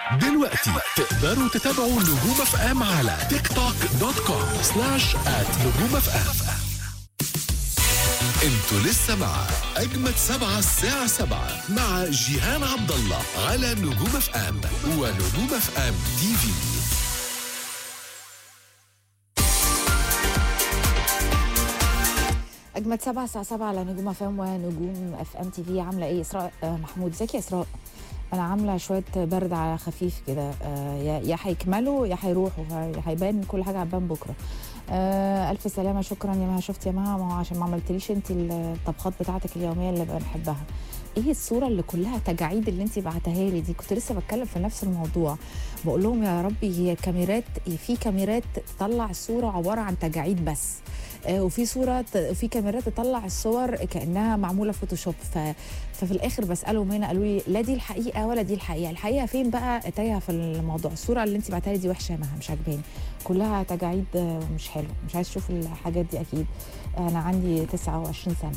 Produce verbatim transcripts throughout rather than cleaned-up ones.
دلوقتي تقدروا تتابعوا نجوم اف ام على تيك توك دوت كوم سلاش ات نجوم اف ام. انتوا لسه مع اجمد سبعة الساعة سبعة مع جيهان عبد الله على نجوم اف ام ونجوم اف ام تي في. اجمد سبعة الساعه سبعة على نجوم اف ام ونجوم اف ام تي في. عامله ايه اسراء آه محمود؟ ازيك يا اسراء؟ انا عامله شويه برد على خفيف كده، آه يا هيكملوا يا هيروحوا، هيبان كل حاجه هتبان بكره. آه الف سلامه، شكرا يا مها. شفت يا مها؟ ما هو عشان ما عملتليش انت الطبخات بتاعتك اليوميه اللي بنحبها. ايه الصوره اللي كلها تجاعيد اللي انت بعتها لي دي؟ كنت لسه بتكلم في نفس الموضوع، بقول لهم يا ربي هي كاميرات، في كاميرات تطلع الصوره عباره عن تجاعيد بس، آه وفي صوره في كاميرات تطلع الصور كانها معموله فوتوشوب. ف ففي الاخر بسالهم هنا قالوا لي لا دي الحقيقه ولا دي الحقيقه. الحقيقه فين بقى؟ تايهه في الموضوع. الصوره اللي انت بعتها لي دي وحشه يا مها، مش عجباني، كلها تجاعيد ومش حلو، مش عايز اشوف الحاجات دي. اكيد انا عندي تسعة وعشرين سنه.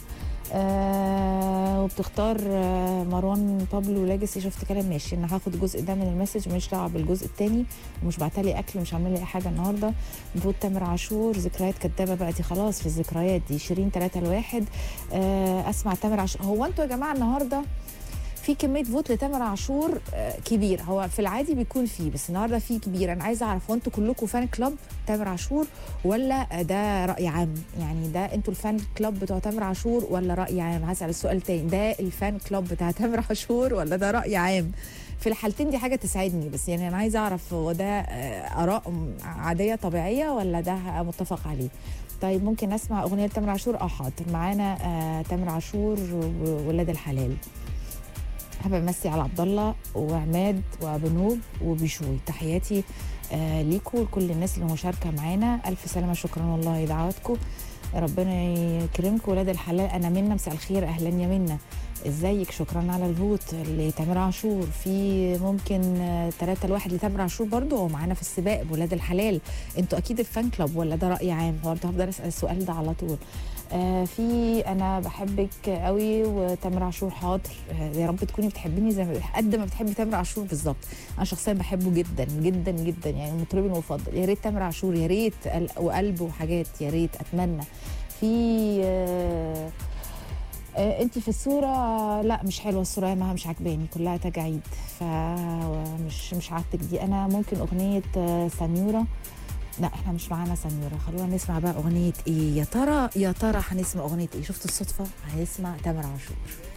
آه وبتختار آه مروان بابلو لاجسي. شفت كلام؟ ماشي، انا هاخد الجزء ده من المسج، مش دعوه بالجزء الثاني، ومش بعتلي اكل، مش عامله لي اي حاجه النهارده. المفروض تامر عاشور ذكريات كدابه بقى، دي خلاص في الذكريات دي. شيرين ثلاثة لواحد. آه اسمع تامر عاشور. هو انتوا يا جماعه النهارده في كميه فوت لتامر عاشور آه كبير، هو في العادي بيكون فيه بس النهارده فيه كبير. انا عايزه اعرف هو انتوا كلكم فان كلاب تامر عاشور ولا ده راي عام؟ يعني ده انتوا الفان كلاب بتوع تامر عاشور ولا راي عام؟ هسال السؤال تاني، ده الفان كلاب بتاع تامر عاشور ولا ده راي عام؟ في الحالتين دي حاجه تسعدني، بس يعني انا عايزه اعرف هو ده آه اراء عاديه طبيعيه ولا ده متفق عليه. طيب ممكن اسمع اغنيه تامر عاشور؟ اه حاضر. معانا آه تامر عاشور وولاد الحلال. حابه امسي على عبد الله وعماد وبنوب وبشوي. تحياتي آه ليكوا ولكل الناس اللي مشاركه معانا. الف سلامه، شكرا والله دعواتكم، ربنا يكرمكم. ولاد الحلال انا منا، مساء الخير، اهلا يا منا، ازيك؟ شكرا على الفوت لتامر عاشور. في ممكن ثلاثة لواحد لتامر عاشور برضو، هو معانا في السباق بولاد الحلال. انتوا اكيد الفان كلاب ولا ده راي عام؟ برضه هفضل اسال السؤال ده على طول. آه في انا بحبك قوي وتامر عاشور حاضر. آه يا رب تكوني بتحبيني زي ما قد ما بتحبي تامر عاشور بالظبط. انا شخصيا بحبه جدا جدا جدا، يعني مطربي المفضل. يا ريت تامر عاشور، يا ريت، وقلب وحاجات، يا ريت اتمنى. في آه آه انت في الصوره لا مش حلوه الصوره يا مها، مش عجباني، كلها تجاعيد، فمش مش عاجبك دي. انا ممكن اغنيه آه سنيوره. لا احنا مش معانا سنيوره، خلونا نسمع بقى اغنيه ايه يا ترى؟ يا ترى هنسمع اغنيه ايه؟ شفت الصدفه؟ هنسمع تامر عاشور.